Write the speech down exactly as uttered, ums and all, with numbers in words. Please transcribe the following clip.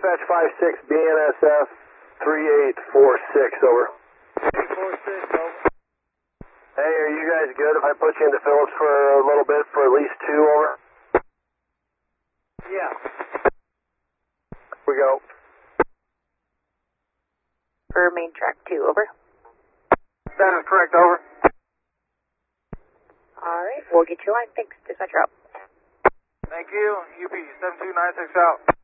Dispatch five six B N S F three eight four six, over. three four six, over. Hey, are you guys good if I put you into Phillips for a little bit for at least two, over? Yeah. Here we go. For main track two, over. That is correct, over. Alright, we'll get your line. Thanks. Dispatcher out. Thank you. U P seven two nine six out.